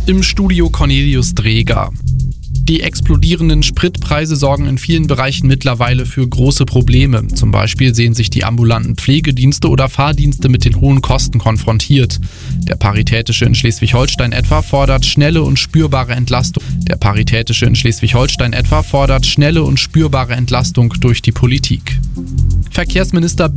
Im Studio Cornelius Dreger. Die explodierenden Spritpreise sorgen in vielen Bereichen mittlerweile für große Probleme. Zum Beispiel sehen sich die ambulanten Pflegedienste oder Fahrdienste mit den hohen Kosten konfrontiert. Der Paritätische in Schleswig-Holstein etwa fordert schnelle und spürbare Entlastung. durch die Politik. Verkehrsminister